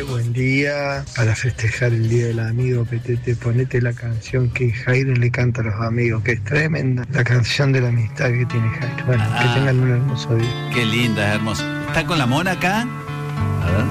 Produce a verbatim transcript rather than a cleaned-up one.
Petete, buen día. Para festejar el Día del Amigo, Petete, ponete la canción que Jairo le canta a los amigos, que es tremenda. La canción de la amistad que tiene Jairo. Bueno, ah, que tengan un hermoso día. Qué linda, hermoso. ¿Está con la mona acá? A ver.